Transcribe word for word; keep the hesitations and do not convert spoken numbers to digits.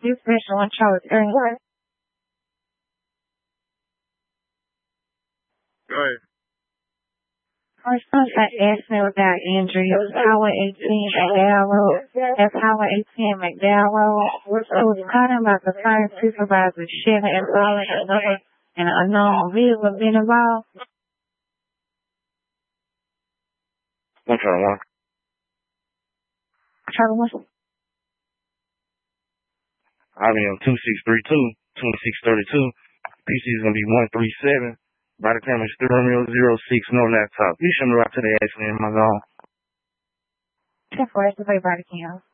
You special on Charles Aaron what? Go ahead. First time I asked me about injury. It was Highway eighteen McDowell Road. That's Highway eighteen McDowell Road. It was talking about the fire supervisor shooting and falling another and an unknown vehicle being involved. one twenty one. Charlie one. I mean, two six three two, twenty-six thirty-two. P C is going to be one three seven. Body camera is Romeo zero six, no laptop. You should move out to the accident, my God. ten four, that's the body cam.